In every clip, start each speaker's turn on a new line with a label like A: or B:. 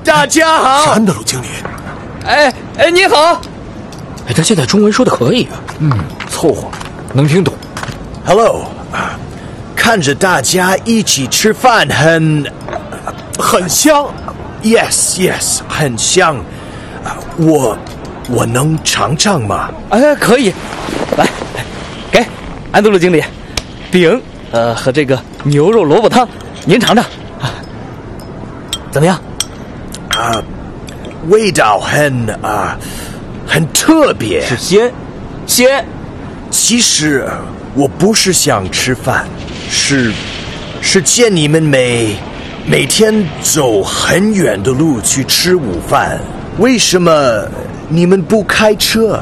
A: 大家好。
B: 是安德鲁经理。
C: 哎，你好。哎，他现在中文说的可以啊。凑合，能听懂。
A: Hello， 看着大家一起吃饭
B: 很香。
A: Yes， 很香。我能尝尝吗？
C: 可以。来，给安德鲁经理，饼，和这个牛肉萝卜汤，您尝尝。怎么样？
A: 味道很特别。
C: 是鲜。
A: 其实我不是想吃饭，是见你们每天走很远的路去吃午饭，为什么你们不开车？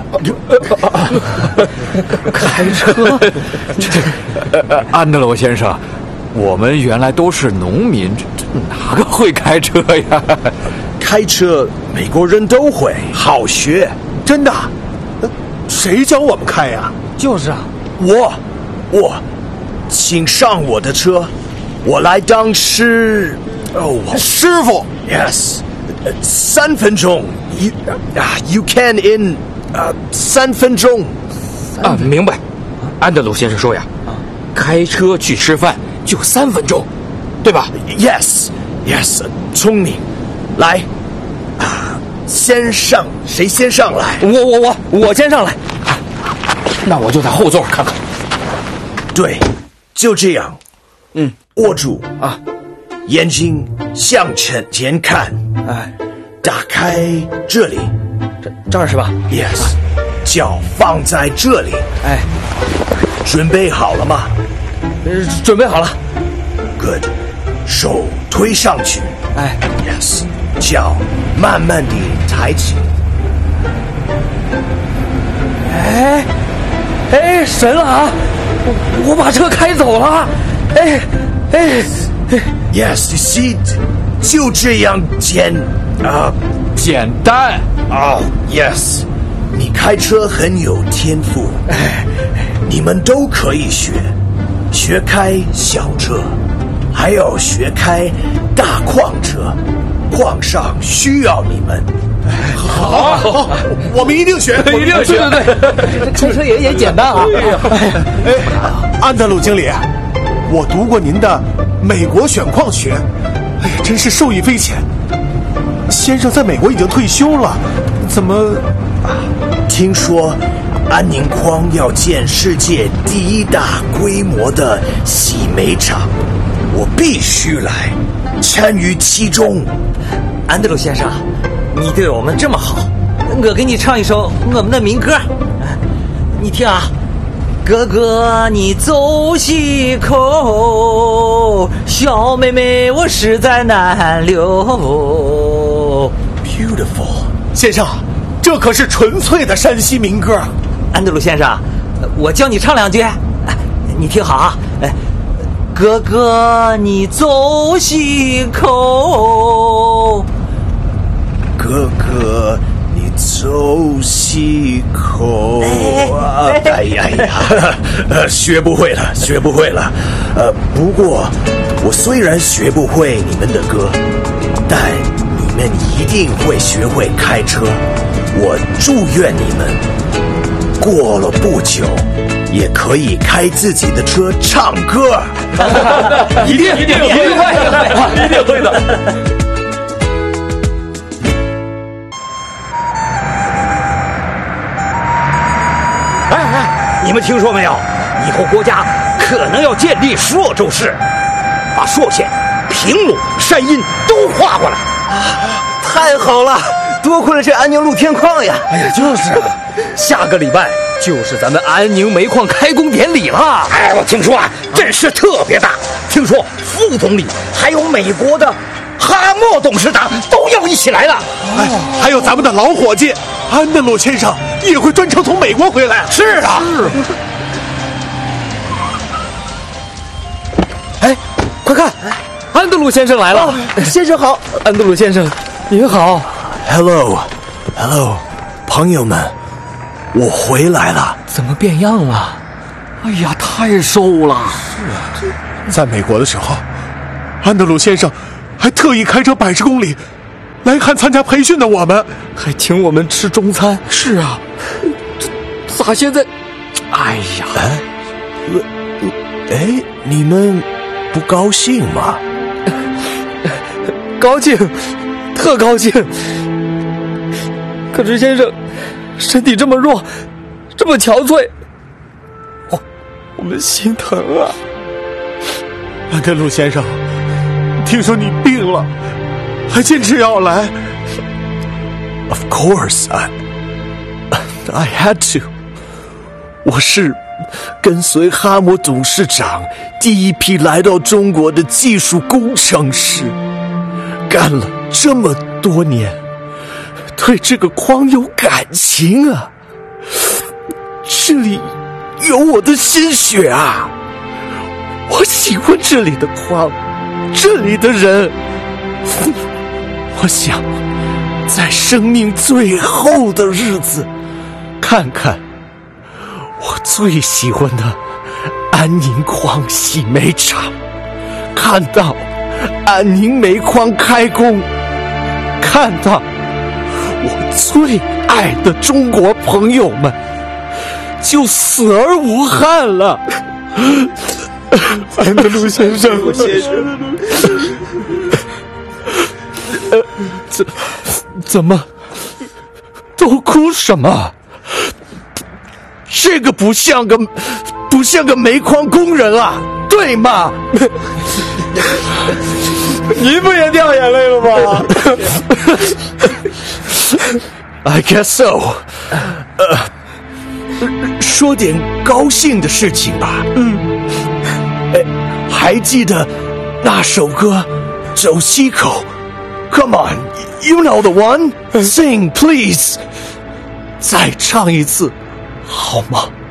C: 开车？
D: 安德鲁先生，我们原来都是农民，这哪个会开车呀？
A: 开车美国人都会，好学。
B: 真的？谁教我们开呀？
C: 就是啊，
A: 我，请上我的车，我来当师傅。Yes， 3分钟。You can in 3分钟。
C: 明白。安德鲁先生说呀，开车去吃饭就3分钟，对吧
A: ？Yes， 聪明。来，先上，谁先上来？
C: 我先上来。那我就在后座看看。
A: 对，就这样。握住啊，眼睛向前看。打开这里，
C: 这儿是吧
A: ？Yes， 脚放在这里。准备好了吗？
C: 准备好了。
A: Good， 手推上去。Yes， 脚慢慢地抬起。
C: 神了啊！我把车开走了。
A: Yes， you see， 就这样简
D: 单。
A: Yes， 你开车很有天赋，你们都可以学开小车，还有学开大矿车，矿上需要你们。
B: 好，我们一定学。
C: 对，开车也简单啊。
B: 安德鲁经理，我读过您的《美国选矿学》，真是受益匪浅。先生在美国已经退休了，怎么？
A: 听说安宁矿要建世界第1大规模的洗煤厂，我必须来参与其中。
E: 安德鲁先生，你对我们这么好，我给你唱一首我们的民歌，你听啊。哥哥你走西口，小妹妹我实在难留。
A: Beautiful，
B: 先生，这可是纯粹的山西民歌。
E: 安德鲁先生，我教你唱2句，你听好啊。哥哥你走西口，
A: 哥哥你走西口。学不会了。不过我虽然学不会你们的歌，但你们一定会学会开车。我祝愿你们过了不久也可以开自己的车唱歌。
C: 一定会的。
F: 你们听说没有？以后国家可能要建立朔州市，把朔县、平鲁、山阴都划过来。
E: 太好了，多亏了这安宁路天矿呀！
C: 就是啊，下个礼拜就是咱们安宁煤矿开工典礼了。
F: 我听说阵势特别大，听说副总理还有美国的哈默董事长都要一起来了。
B: 还有咱们的老伙计安德鲁先生也会专程从美国回来。
F: 是啊。
C: 快看，安德鲁先生来了。
E: 先生好。
C: 安德鲁先生您好。
A: Hello， 朋友们，我回来了。
C: 怎么变样了？哎呀，太瘦了。
B: 是啊，在美国的时候，安德鲁先生还特意开车100公里来看参加培训的我们，
C: 还请我们吃中餐。
D: 是啊，咋现在？哎呀，
A: 你们不高兴吗？
C: 高兴，特高兴。可是先生身体这么弱，这么憔悴，我们心疼啊。
B: 安德鲁先生，听说你病了，还坚持要来。
A: Of course, I had to. 我是跟随哈默董事长第一批来到中国的技术工程师，干了这么多年，对这个框有感情啊。这里有我的心血啊，我喜欢这里的框，这里的人。我想在生命最后的日子，看看我最喜欢的安宁矿洗煤厂，看到安宁煤矿开工，看到我最爱的中国朋友们就死而无憾了。
B: 安德鲁先生，
A: 怎么都哭什么？这个不像个煤矿工人啊，对吗？
B: 您不也掉眼泪了吗
A: ？I guess so. 说点高兴的事情吧。还记得那首歌《走西口》 ？Come on, you know the one. Sing, please. 再唱一次，好吗？